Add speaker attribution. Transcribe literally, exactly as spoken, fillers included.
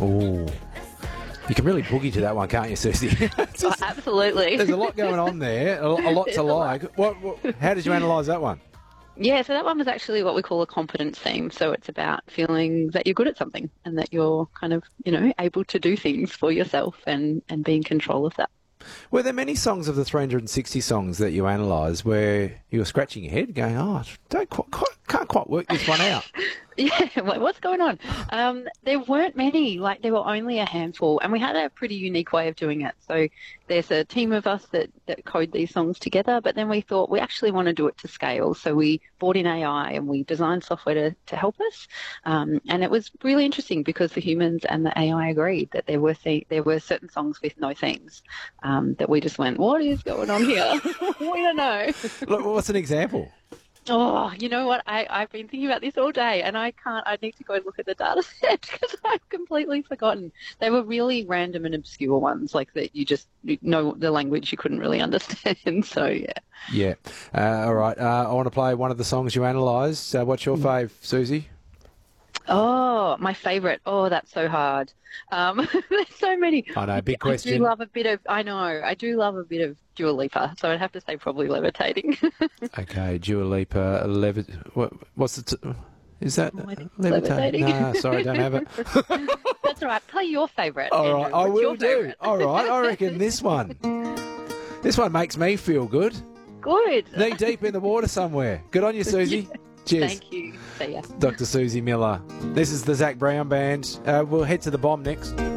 Speaker 1: Oh, you can really boogie to that one, can't you, Susie?
Speaker 2: Oh, absolutely.
Speaker 1: There's a lot going on there, a, a lot to like. What, what? How did you analyse that one?
Speaker 2: Yeah, so that one was actually what we call a competence theme. So it's about feeling that you're good at something and that you're kind of, you know, able to do things for yourself and, and be in control of that.
Speaker 1: Were there many songs of the three hundred sixty songs that you analysed where you were scratching your head going, oh, don't quite, quite, can't quite work this one out?
Speaker 2: Yeah, like, what's going on? Um, there weren't many, like there were only a handful, and we had a pretty unique way of doing it. So there's a team of us that, that code these songs together, but then we thought we actually want to do it to scale. So we brought in A I and we designed software to, to help us. Um, and it was really interesting because the humans and the A I agreed that there were th- there were certain songs with no themes um, that we just went, what is going on here? We don't know.
Speaker 1: Look, what's an example?
Speaker 2: Oh, you know what? I, I've been thinking about this all day and I can't, I need to go look at the data set because I've completely forgotten. They were really random and obscure ones, like that you just you know the language you couldn't really understand. So, yeah. Yeah.
Speaker 1: Uh, all right. Uh, I want to play one of the songs you analysed. Uh, what's your fave, Susie?
Speaker 2: Oh, my favourite. Oh, that's so hard. Um, there's so many.
Speaker 1: I know, big question.
Speaker 2: I do love a bit of, I know, I do love a bit of Dua Lipa, so I'd have to say probably Levitating.
Speaker 1: Okay, Dua Lipa, Levit. What, what's the... T- is that
Speaker 2: Oh, I think
Speaker 1: Levitating?
Speaker 2: Levitating.
Speaker 1: No, sorry, don't have it.
Speaker 2: That's all right. Play your favourite.
Speaker 1: All
Speaker 2: Andrew.
Speaker 1: right, I
Speaker 2: What's
Speaker 1: will
Speaker 2: your
Speaker 1: do.
Speaker 2: favourite?
Speaker 1: All right, I reckon this one. This one makes me feel good.
Speaker 2: Good.
Speaker 1: Knee deep in the water somewhere. Good on you, Susie. Cheers.
Speaker 2: Thank you. See ya.
Speaker 1: Doctor Susie Miller. This is the Zach Brown Band. Uh, we'll head to the bomb next.